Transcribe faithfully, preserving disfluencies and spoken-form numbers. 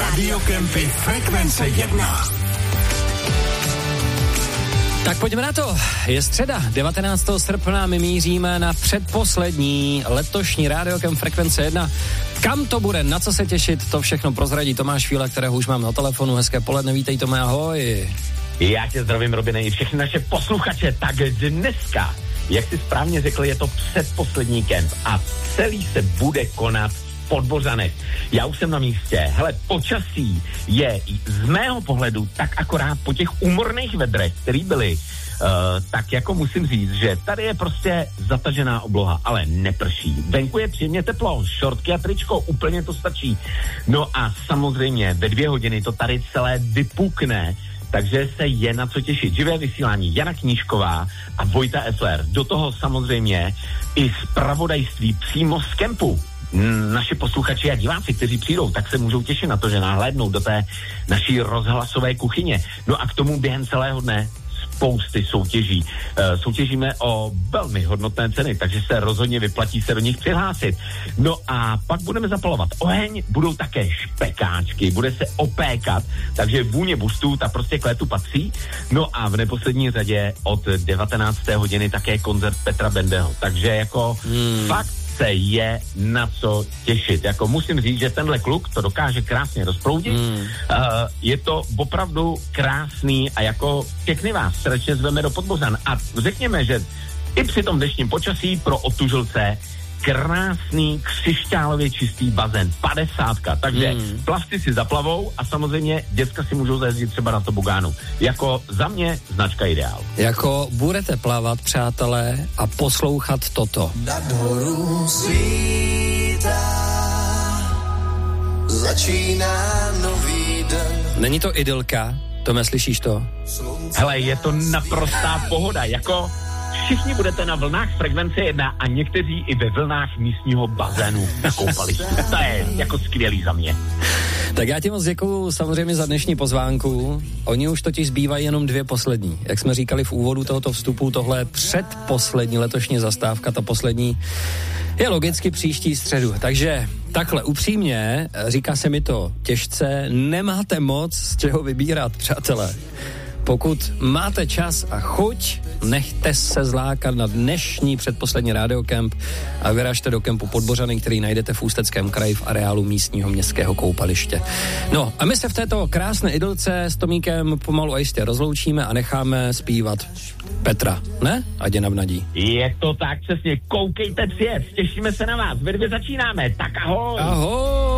Radiokempy Frekvence jedna. Tak pojďme na to. Je středa, devatenáctého srpna, my míříme na předposlední letošní Radiokemp Frekvence jedna. Kam to bude, na co se těšit, to všechno prozradí Tomáš Fíla, kterého už mám na telefonu. Hezké poledne, vítej Tome, ahoj. Já tě zdravím, Robine, i všechny naše posluchače. Tak dneska, jak jsi správně řekl, je to předposlední kemp a celý se bude konat v Podbořanech. Já už jsem na místě. Hele, počasí je z mého pohledu tak akorát po těch úmorných vedrech, který byly, uh, tak jako musím říct, že tady je prostě zatažená obloha, ale neprší. Venku je příjemně teplo, šortky a tričko, úplně to stačí. No a samozřejmě ve dvě hodiny to tady celé vypukne, takže se je na co těšit. Živé vysílání Jana Knížková a Vojta Efler. Do toho samozřejmě i zpravodajství přímo z kempu. Naši posluchači a diváci, kteří přijdou, tak se můžou těšit na to, že nahlédnou do té naší rozhlasové kuchyně. No a k tomu během celého dne spousty soutěží. E, soutěžíme o velmi hodnotné ceny, takže se rozhodně vyplatí se do nich přihlásit. No a pak budeme zapalovat oheň, budou také špekáčky, bude se opékat, takže vůně bustů, ta prostě k létu patří. No a v neposlední řadě od devatenácté hodiny také koncert Petra Bendeho. Takže jako hmm. fakt se je na co těšit. Jako musím říct, že tenhle kluk to dokáže krásně rozproudit. Mm. Uh, je to opravdu krásný a jako všechny vás srdečně zveme do Podbořan. A řekněme, že i při tom dnešním počasí pro otužilce krásný křišťálově čistý bazén, padesátka, takže mm. plavci si zaplavou a samozřejmě děcka si můžou zajezdit třeba na tobogánu. Jako za mě značka Ideál. Jako budete plavat, přátelé, a poslouchat toto. Nad horu svítá, začíná nový den. Není to idylka? Tome, slyšíš to? Hele, je to naprostá pohoda, jako všichni budete na vlnách Frekvence jedna a někteří i ve vlnách místního bazénu na koupališti. To je jako skvělý za mě. Tak já ti moc děkuju samozřejmě za dnešní pozvánku. Oni už totiž zbývají jenom dvě poslední. Jak jsme říkali v úvodu tohoto vstupu, tohle je předposlední letošní zastávka, ta poslední je logicky příští středu. Takže takhle upřímně, říká se mi to těžce, nemáte moc z čeho vybírat, přátelé. Pokud máte čas a chuť, nechte se zlákat na dnešní předposlední Radiokemp a vyražte do kempu Podbořany, který najdete v Ústeckém kraji v areálu místního městského koupaliště. No a my se v této krásné idylce s Tomíkem pomalu a jistě rozloučíme a necháme zpívat Petra, ne? Ať je navnadí. Je to tak přesně, koukejte přijet, těšíme se na vás, ve dvě začínáme, tak ahoj! Ahoj!